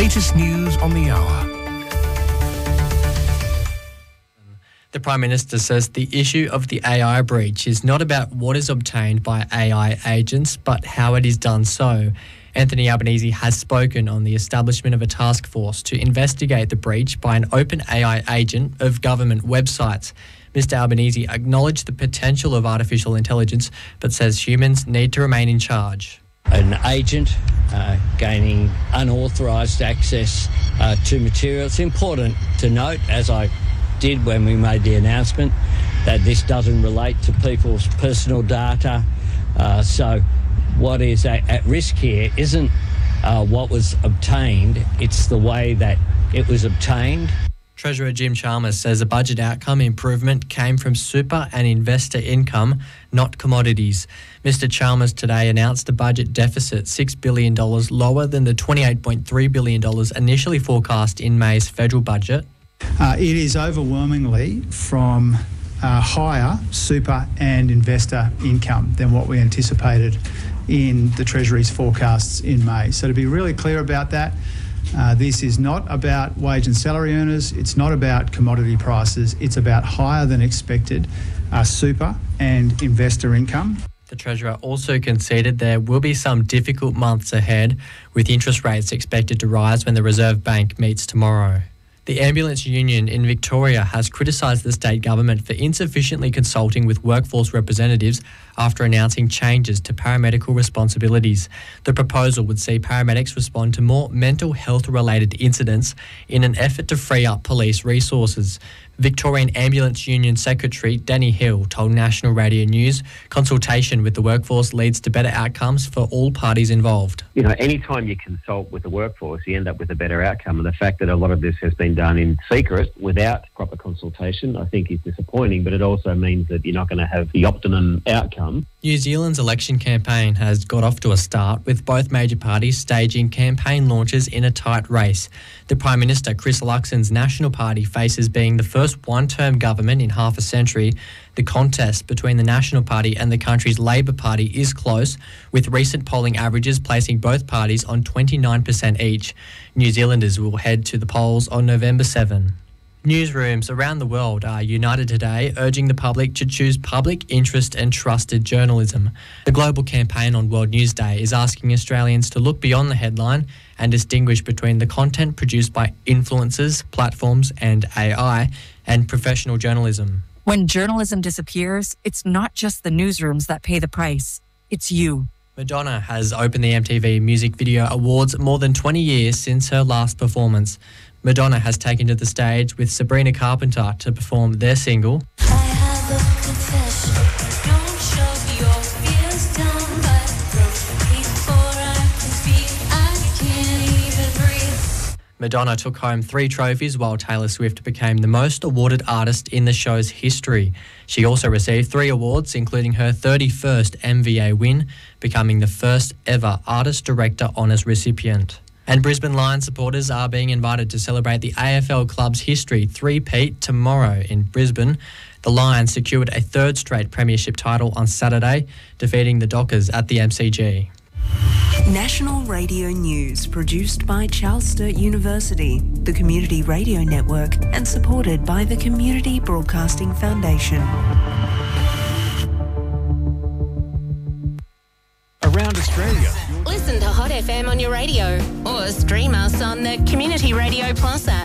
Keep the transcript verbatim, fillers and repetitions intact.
latest news on the hour. The Prime Minister says the issue of the A I breach is not about what is obtained by A I agents, but how it is done so. Anthony Albanese has spoken on the establishment of a task force to investigate the breach by an open A I agent of government websites. Mister Albanese acknowledged the potential of artificial intelligence, but says humans need to remain in charge. An agent uh, gaining unauthorised access uh, to material. It's important to note, as I did when we made the announcement, that this doesn't relate to people's personal data. Uh, so what is at, at risk here isn't uh, what was obtained, it's the way that it was obtained. Treasurer Jim Chalmers says a budget outcome improvement came from super and investor income, not commodities. Mister Chalmers today announced a budget deficit six billion dollars lower than the twenty-eight point three billion dollars initially forecast in May's federal budget. Uh, it is overwhelmingly from uh, higher super and investor income than what we anticipated in the Treasury's forecasts in May. So to be really clear about that, uh, this is not about wage and salary earners, it's not about commodity prices, it's about higher than expected uh, super and investor income. The Treasurer also conceded there will be some difficult months ahead, with interest rates expected to rise when the Reserve Bank meets tomorrow. The Ambulance Union in Victoria has criticised the state government for insufficiently consulting with workforce representatives after announcing changes to paramedical responsibilities. The proposal would see paramedics respond to more mental health-related incidents in an effort to free up police resources. Victorian Ambulance Union Secretary Danny Hill told National Radio News consultation with the workforce leads to better outcomes for all parties involved. You know, anytime you consult with the workforce, you end up with a better outcome. And the fact that a lot of this has been done in secret without proper consultation, I think is disappointing, but it also means that you're not going to have the optimum outcome. New Zealand's election campaign has got off to a start, with both major parties staging campaign launches in a tight race. The Prime Minister, Chris Luxon's National Party, faces being the first one-term government in half a century. The contest between the National Party and the country's Labor Party is close, with recent polling averages placing both parties on twenty-nine percent each. New Zealanders will head to the polls on November seventh. Newsrooms around the world are united today, urging the public to choose public interest and trusted journalism. The Global Campaign on World News Day is asking Australians to look beyond the headline and distinguish between the content produced by influencers, platforms and A I, and professional journalism. When journalism disappears, it's not just the newsrooms that pay the price. It's you. Madonna has opened the M T V Music Video Awards more than twenty years since her last performance. Madonna has taken to the stage with Sabrina Carpenter to perform their single. I have a confession. Don't shove your fears down my throat. Before I can speak, I can't even breathe. Madonna took home three trophies, while Taylor Swift became the most awarded artist in the show's history. She also received three awards, including her thirty-first M V A win, becoming the first ever Artist Director Honours recipient. And Brisbane Lions supporters are being invited to celebrate the A F L club's history three-peat tomorrow in Brisbane. The Lions secured a third straight premiership title on Saturday, defeating the Dockers at the M C G. National Radio News, produced by Charles Sturt University, the Community Radio Network, and supported by the Community Broadcasting Foundation. Around Australia. Listen to Hot F M on your radio or stream us on the Community Radio Plus app.